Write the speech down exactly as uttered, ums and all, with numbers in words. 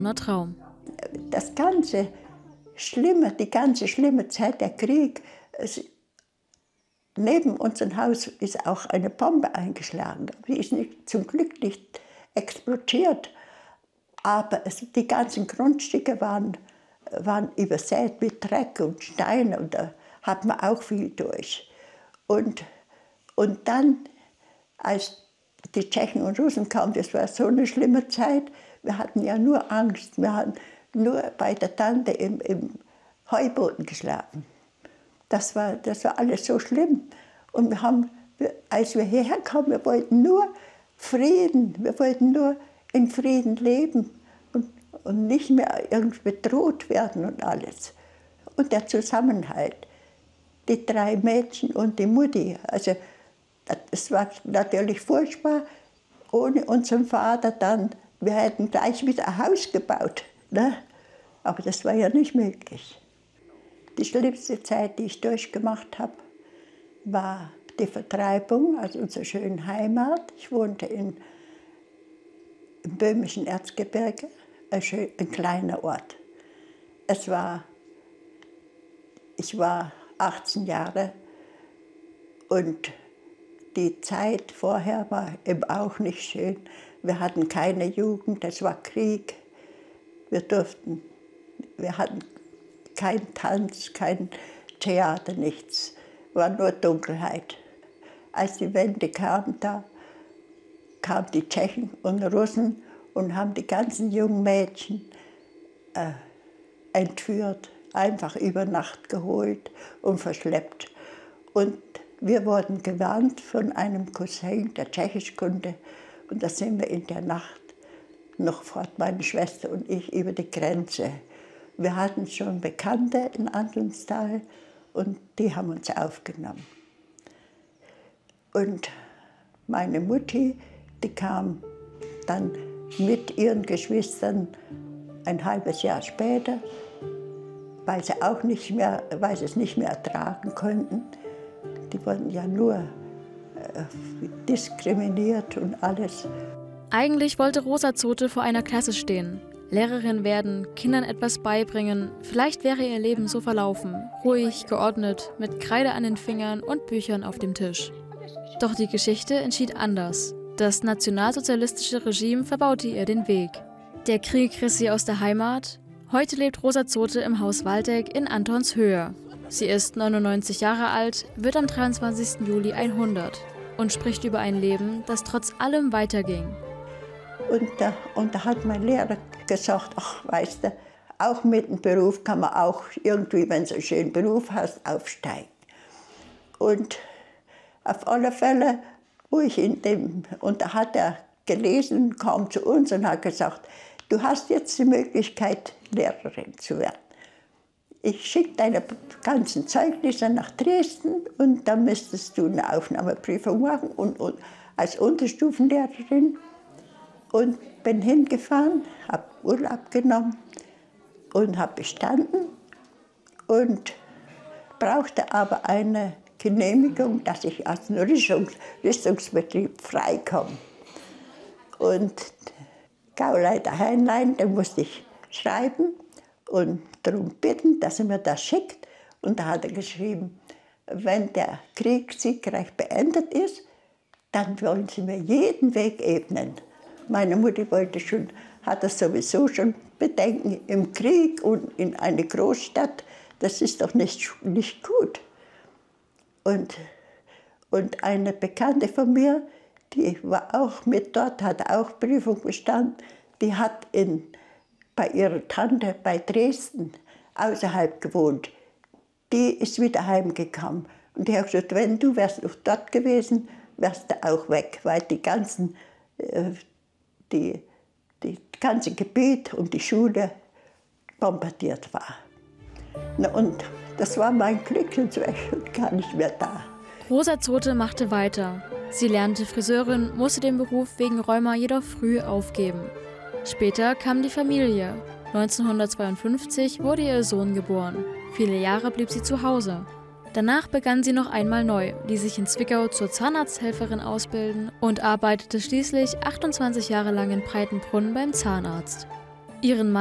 Traum. Das ganze Schlimme, die ganze schlimme Zeit, der Krieg, es, neben unserem Haus ist auch eine Bombe eingeschlagen. Die ist nicht, zum Glück nicht explodiert, aber es, die ganzen Grundstücke waren, waren übersät mit Dreck und Stein und da hat man auch viel durch. Und, und dann, als die Tschechen und Russen kamen, das war so eine schlimme Zeit, wir hatten ja nur Angst, wir hatten nur bei der Tante im, im Heuboden geschlafen. Das war, das war alles so schlimm. Und wir haben, als wir hierher kamen, wir wollten nur Frieden, wir wollten nur in Frieden leben und, und nicht mehr irgendwie bedroht werden und alles. Und der Zusammenhalt, die drei Mädchen und die Mutti, also es war natürlich furchtbar, ohne unseren Vater dann, wir hätten gleich wieder ein Haus gebaut, ne? Aber das war ja nicht möglich. Die schlimmste Zeit, die ich durchgemacht habe, war die Vertreibung aus unserer schönen Heimat. Ich wohnte in, im böhmischen Erzgebirge, ein, schön, ein kleiner Ort. Es war, ich war achtzehn Jahre und die Zeit vorher war eben auch nicht schön. Wir hatten keine Jugend, es war Krieg. Wir durften, wir hatten keinen Tanz, kein Theater, nichts. War nur Dunkelheit. Als die Wende kam, da kamen die Tschechen und Russen und haben die ganzen jungen Mädchen äh, entführt, einfach über Nacht geholt und verschleppt. Und wir wurden gewarnt von einem Cousin, der Tschechisch konnte. Und da sind wir in der Nacht noch fort, meine Schwester und ich, über die Grenze. Wir hatten schon Bekannte in Andenstal und die haben uns aufgenommen. Und meine Mutti, die kam dann mit ihren Geschwistern ein halbes Jahr später, weil sie auch nicht mehr, weil sie es nicht mehr ertragen konnten. Die wurden ja nur äh, diskriminiert und alles. Eigentlich wollte Rosa Zote vor einer Klasse stehen, Lehrerin werden, Kindern etwas beibringen. Vielleicht wäre ihr Leben so verlaufen, ruhig, geordnet, mit Kreide an den Fingern und Büchern auf dem Tisch. Doch die Geschichte entschied anders. Das nationalsozialistische Regime verbaute ihr den Weg. Der Krieg riss sie aus der Heimat. Heute lebt Rosa Zote im Haus Waldeck in Antonshöhe. Sie ist neunundneunzig Jahre alt, wird am dreiundzwanzigsten Juli hundert und spricht über ein Leben, das trotz allem weiterging. Und da, und da hat mein Lehrer gesagt, ach, weißt du, auch mit dem Beruf kann man auch irgendwie, wenn du einen schönen Beruf hast, aufsteigen. Und auf alle Fälle, wo ich in dem, und da hat er gelesen, kam zu uns und hat gesagt, du hast jetzt die Möglichkeit, Lehrerin zu werden. Ich schicke deine ganzen Zeugnisse nach Dresden und dann müsstest du eine Aufnahmeprüfung machen und, und als Unterstufenlehrerin. Und bin hingefahren, habe Urlaub genommen und habe bestanden und brauchte aber eine Genehmigung, dass ich aus dem Rüstungs Rüstungsbetrieb freikomme. Und Gauleiter Heinlein, den musste ich schreiben und darum bitten, dass er mir das schickt. Und da hat er geschrieben, wenn der Krieg siegreich beendet ist, dann wollen sie mir jeden Weg ebnen. Meine Mutter wollte schon, hat das sowieso schon Bedenken im Krieg und in eine Großstadt. Das ist doch nicht, nicht gut. Und, und eine Bekannte von mir, die war auch mit dort, hat auch Prüfung bestanden, die hat in, bei ihrer Tante bei Dresden außerhalb gewohnt. Die ist wieder heimgekommen. Und die hat gesagt, wenn du wärst noch dort gewesen, wärst du auch weg, weil die ganzen, äh, die, die ganze Gebiet und die Schule bombardiert war. Na, und das war mein Glück, sonst wäre ich gar nicht mehr da. Rosa Zote machte weiter. Sie lernte Friseurin, musste den Beruf wegen Rheuma jedoch früh aufgeben. Später kam die Familie. neunzehnhundertzweiundfünfzig wurde ihr Sohn geboren. Viele Jahre blieb sie zu Hause. Danach begann sie noch einmal neu, ließ sich in Zwickau zur Zahnarzthelferin ausbilden und arbeitete schließlich achtundzwanzig Jahre lang in Breitenbrunn beim Zahnarzt. Ihren